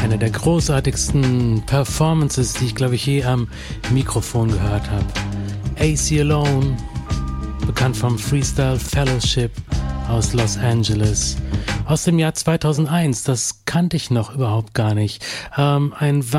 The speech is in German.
Eine der großartigsten Performances, die ich, glaube ich, je am Mikrofon gehört habe. AC Alone, bekannt vom Freestyle Fellowship aus Los Angeles, aus dem Jahr 2001. Das kannte ich noch überhaupt gar nicht. Ein